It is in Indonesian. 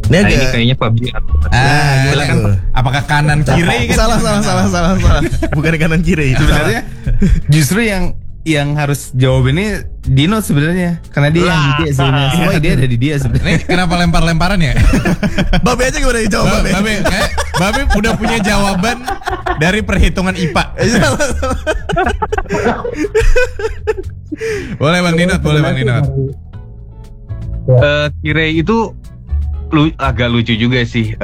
Ini ini kayaknya PUBG. Silakan. Apakah kanan kiri kan? salah. Bukan kanan kiri. Sebenarnya justru yang harus jawab ini Dino sebenarnya, karena dia yang ide sebenarnya. Semua ide ada di dia sebenarnya. Ini kenapa lempar-lemparan ya? Babe aja gimana dijawab Babe? Babe udah punya jawaban dari perhitungan IPA. Boleh Bang Dinot. Kirei itu agak lucu juga sih.